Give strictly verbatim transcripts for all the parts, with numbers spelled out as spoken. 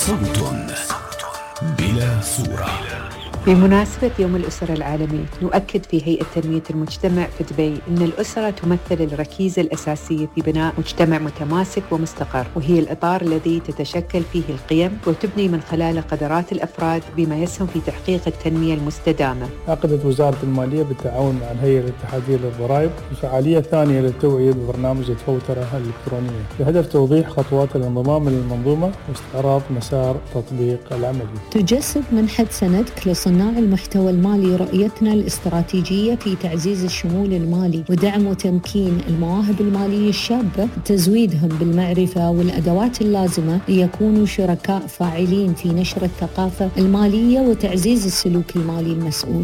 صوت بلا صورة. بمناسبة يوم الأسرة العالمي، نؤكد في هيئة تنمية المجتمع في دبي أن الأسرة تمثل الركيزة الأساسية في بناء مجتمع متماسك ومستقر، وهي الإطار الذي تتشكل فيه القيم وتبني من خلاله قدرات الأفراد بما يسهم في تحقيق التنمية المستدامة. عقدت وزارة المالية بالتعاون مع الهيئة الاتحادية للضرائب فعالية ثانية للتوعية ببرنامج الفوترة الإلكترونية بهدف توضيح خطوات الانضمام للمنظومة واستعراض مسار تطبيق العملي. تجسد منحة سند لصناع المحتوى المالي رؤيتنا الاستراتيجية في تعزيز الشمول المالي ودعم وتمكين المواهب المالية الشابة، تزويدهم بالمعرفة والأدوات اللازمة ليكونوا شركاء فاعلين في نشر الثقافة المالية وتعزيز السلوك المالي المسؤول.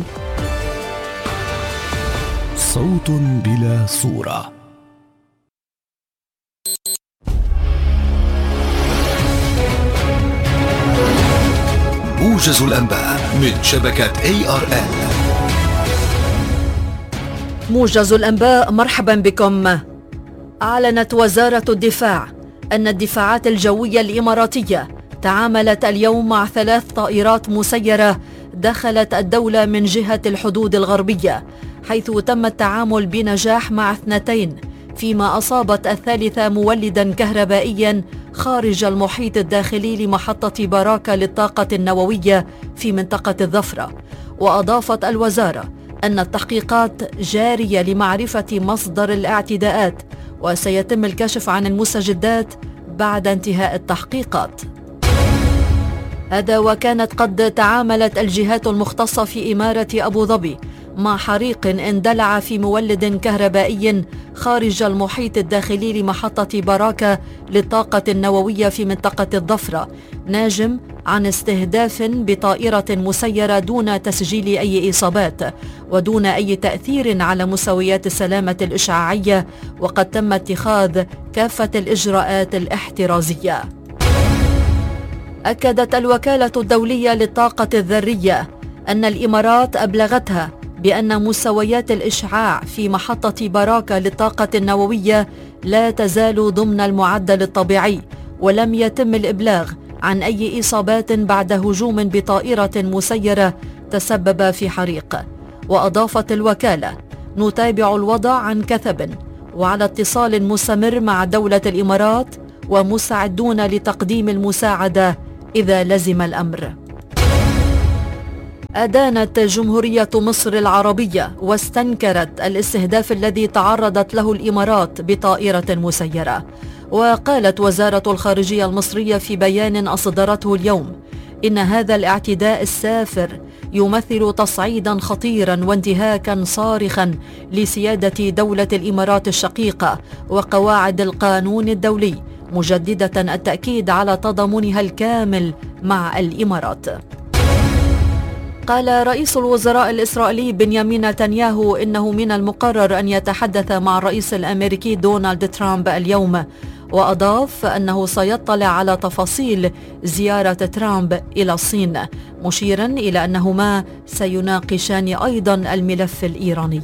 صوت بلا صورة. موجز الأنباء من شبكة إيه آر إل. موجز الأنباء، مرحبا بكم. أعلنت وزارة الدفاع أن الدفاعات الجوية الإماراتية تعاملت اليوم مع ثلاث طائرات مسيرة دخلت الدولة من جهة الحدود الغربية، حيث تم التعامل بنجاح مع اثنتين، فيما أصابت الثالثة مولدا كهربائيا خارج المحيط الداخلي لمحطة باراكة للطاقة النووية في منطقة الظفرة. وأضافت الوزارة أن التحقيقات جارية لمعرفة مصدر الاعتداءات، وسيتم الكشف عن المستجدات بعد انتهاء التحقيقات. هذا وكانت قد تعاملت الجهات المختصة في إمارة أبو ظبي مع حريق اندلع في مولد كهربائي خارج المحيط الداخلي لمحطة باراكة للطاقة النووية في منطقة الظفرة، ناجم عن استهداف بطائرة مسيرة دون تسجيل أي إصابات ودون أي تأثير على مستويات السلامة الإشعاعية، وقد تم اتخاذ كافة الإجراءات الاحترازية. أكدت الوكالة الدولية للطاقة الذرية أن الإمارات أبلغتها بأن مستويات الإشعاع في محطة باراكة للطاقة النووية لا تزال ضمن المعدل الطبيعي، ولم يتم الإبلاغ عن أي إصابات بعد هجوم بطائرة مسيرة تسبب في حريق. وأضافت الوكالة: نتابع الوضع عن كثب وعلى اتصال مستمر مع دولة الإمارات، ومستعدون لتقديم المساعدة إذا لزم الأمر. أدانت جمهورية مصر العربية واستنكرت الاستهداف الذي تعرضت له الإمارات بطائرة مسيرة. وقالت وزارة الخارجية المصرية في بيان أصدرته اليوم إن هذا الاعتداء السافر يمثل تصعيدا خطيرا وانتهاكا صارخا لسيادة دولة الإمارات الشقيقة وقواعد القانون الدولي، مجددة التأكيد على تضامنها الكامل مع الإمارات. قال رئيس الوزراء الإسرائيلي بنيامين نتنياهو إنه من المقرر أن يتحدث مع الرئيس الأمريكي دونالد ترامب اليوم، وأضاف أنه سيطلع على تفاصيل زيارة ترامب إلى الصين، مشيرا إلى أنهما سيناقشان أيضا الملف الإيراني.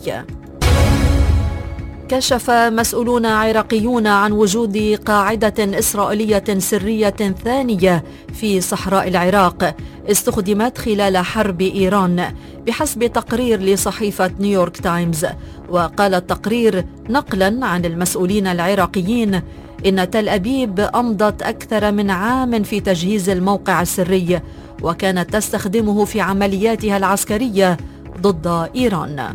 كشف مسؤولون عراقيون عن وجود قاعدة إسرائيلية سرية ثانية في صحراء العراق استخدمت خلال حرب إيران، بحسب تقرير لصحيفة نيويورك تايمز. وقال التقرير نقلا عن المسؤولين العراقيين إن تل أبيب أمضت أكثر من عام في تجهيز الموقع السري، وكانت تستخدمه في عملياتها العسكرية ضد إيران.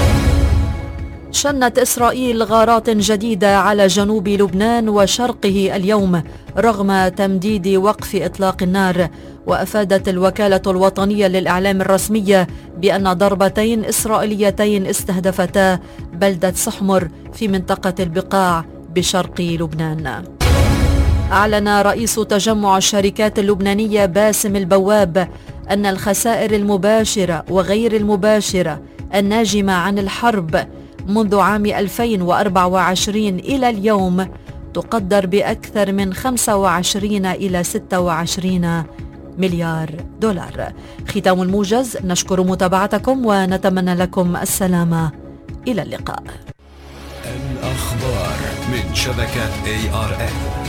شنت إسرائيل غارات جديدة على جنوب لبنان وشرقه اليوم رغم تمديد وقف إطلاق النار. وأفادت الوكالة الوطنية للإعلام الرسمية بأن ضربتين إسرائيليتين استهدفتا بلدة سحمر في منطقة البقاع بشرق لبنان. أعلن رئيس تجمع الشركات اللبنانية باسم البواب أن الخسائر المباشرة وغير المباشرة الناجمة عن الحرب منذ عام ألفين وأربعة وعشرين إلى اليوم تقدر بأكثر من خمسة وعشرين إلى ستة وعشرين مليار دولار. ختام الموجز، نشكر متابعتكم ونتمنى لكم السلامة. إلى اللقاء. الأخبار من شبكة إيه آر إل.